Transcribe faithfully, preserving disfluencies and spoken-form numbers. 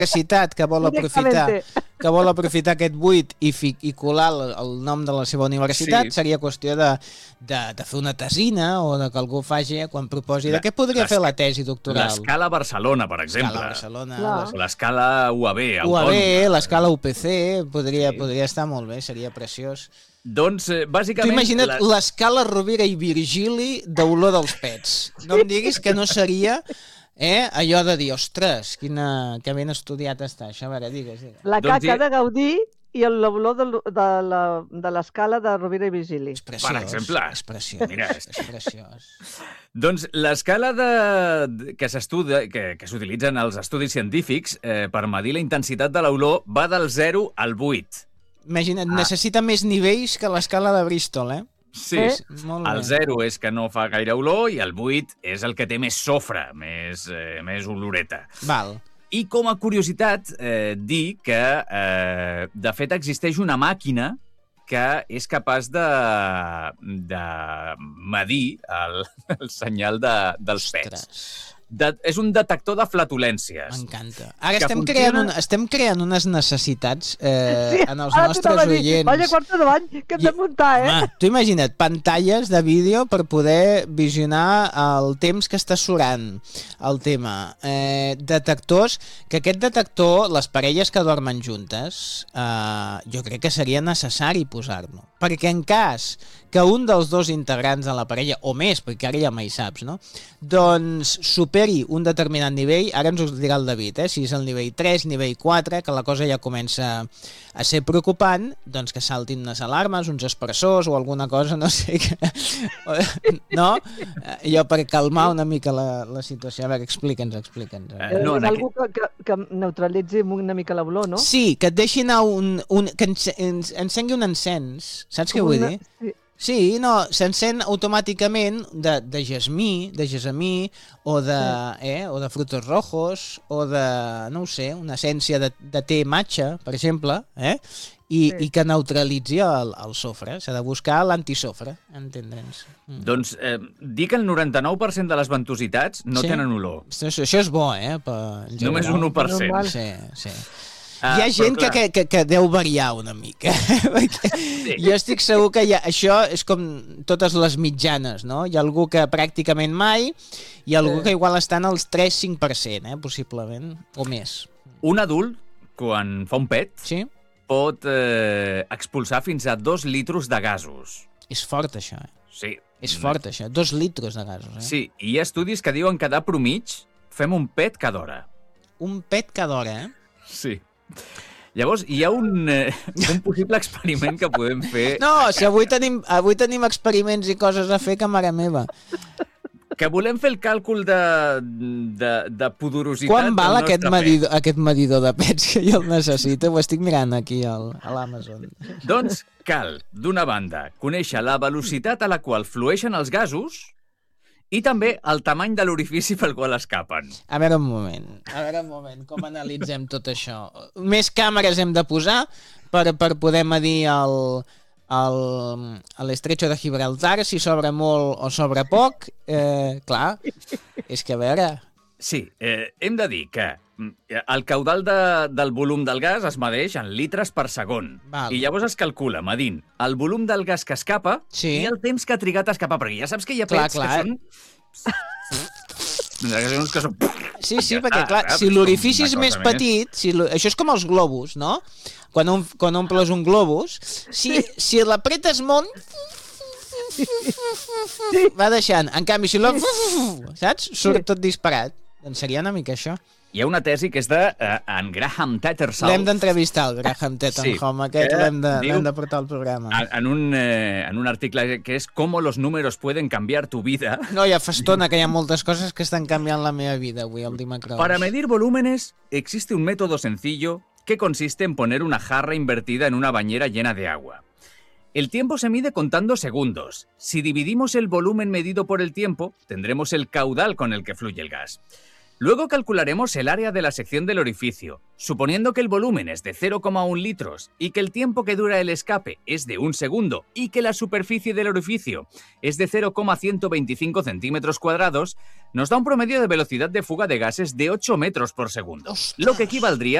universitat que vol aprofitar que vol aprofitar aquest buit i, fi, i colar el, el nom de la seva universitat, sí. Seria qüestió de, de, de fer una tesina o de que algú faci quan proposi. La, de què podria fer la tesi doctoral? L'Escala Barcelona, per exemple. L'escala Barcelona. No. L'escala U A B. U A B, l'escala U P C, podria, sí. podria estar molt bé, seria preciós. Doncs, eh, bàsicament... Tu imagina't la... l'escala Rovira i Virgili d'olor dels pets. No em diguis que no seria... Eh? Allò de dir, ostres, quina... que ben estudiat està això. A veure, digues, digues. La caca doncs, de Gaudí i l'olor de, de l'escala de Rovira i Virgili. És preciós. Per exemple. És preciós. Mira, és preciós. Doncs l'escala de... que s'estudia, que, que s'utilitza en els estudis científics eh, per medir la intensitat de l'olor va del zero al vuit. Imagina't, ah. necessita més nivells que l'escala de Bristol, eh? Sí, eh? El zero és que no fa gaire olor i el vuit és el que té més sofre, més, eh, més oloreta. Val. I com a curiositat, eh, dir que, eh, de fet, existeix una màquina que és capaç de, de medir el, el senyal de, dels pets. De, és un detector de flatulències. M'encanta. Ara estem, funciona... creant un, estem creant unes necessitats eh, sí, en els nostres oients. Vaja, quarta de bany que hem de muntar, eh? Home, tu imagina't, pantalles de vídeo per poder visionar el temps que està surant el tema. Eh, detectors, que aquest detector, les parelles que dormen juntes, eh, jo crec que seria necessari posar-lo. Perquè en cas que un dels dos integrants de la parella, o més, perquè ara ja mai saps, no? Doncs superi un determinat nivell, ara ens ho dirà el David, eh? Si és el nivell tres, nivell quatre, que la cosa ja comença a ser preocupant, doncs que saltin unes alarmes, uns expressors o alguna cosa, no sé, que... no? Jo per calmar una mica la, la situació. A veure, explica'ns, explica'ns. Eh, no, és algú que, que, que neutralitzi una mica l'olor, no? Sí, que et deixi anar un... un que ens, ens, encengui un encens, saps què vull dir? Sí. Sí, no, s'encén automàticament de, de jasmí, de gesamí, o de, eh, o de frutos rojos, o de, no ho sé, una essència de, de té matxa, per exemple, eh? I, sí. I que neutralitzi el, el sofre. S'ha de buscar l'antisofre, entendre'ns. Mm. Doncs eh, dir que el noranta-nou per cent de les ventositats no sí? tenen olor. Això, això és bo, eh? Per Només un u per cent. Sí, sí. Ah, hi ha gent que, que, que, que deu variar una mica. Sí. Jo estic segur que ha, això és com totes les mitjanes, no? Hi ha algú que pràcticament mai, i algú que igual estan als tres cinc per cent, eh, possiblement, o més. Un adult, quan fa un pet, sí? pot eh, expulsar fins a dos litros de gasos. És fort, això, eh? Sí. És fort, això. Dos litros de gasos, eh? Sí, i hi ha estudis que diuen que de promig fem un pet cada hora. Un pet cada hora, eh? Sí. Llavors, hi ha un, eh, un possible experiment que podem fer... No, si avui tenim, avui tenim experiments i coses a fer que mare meva. Que volem fer el càlcul de, de, de pudorositat... Quan val aquest medidor, aquest medidor de pets que jo el necessito? Ho estic mirant aquí al, a l'Amazon. Doncs cal, d'una banda, conèixer la velocitat a la qual flueixen els gasos i també el tamany de l'orifici pel qual escapen. A veure un moment, a veure un moment, com analitzem tot això? Més càmeres hem de posar per, per poder medir el, el, l'estretxo de Gibraltar, si s'obre molt o s'obre poc. Eh, clar, és que a veure... Sí, eh, hem de dir que el caudal de, del volum del gas es medeix en litres per segon. Val. I llavors es calcula, medint el volum del gas que escapa sí. i el temps que ha trigat a escapar, perquè ja saps que hi ha pets clar, clar. que són... que són... Sí, sí, ja perquè clar, clar si l'orifici és més petit, si això és com els globus, no? Quan, un, quan omples un globus, si, si l'apretes molt... va deixant. En canvi, si l'ho... saps? Surt tot disparat. Doncs seria una mica això. Hi ha una tesi que és de uh, en Graham Tattersall. L'hem d'entrevistar, el Graham Tattersall. Sí, aquest l'hem de, de portar al programa. En un, eh, en un article que és «Cómo los números pueden cambiar tu vida». No, ja fa estona que hi ha moltes coses que estan canviant la meva vida avui, el Dimacrons. Para medir volúmenes existe un método sencillo que consiste en poner una jarra invertida en una bañera llena de agua. El tiempo se mide contando segundos. Si dividimos el volumen medido por el tiempo, tendremos el caudal con el que fluye el gas. Luego calcularemos el área de la sección del orificio, suponiendo que el volumen es de cero coma uno litros y que el tiempo que dura el escape es de un segundo y que la superficie del orificio es de cero coma ciento veinticinco centímetros cuadrados, nos da un promedio de velocidad de fuga de gases de ocho metros por segundo, ¡Ostras! lo que equivaldría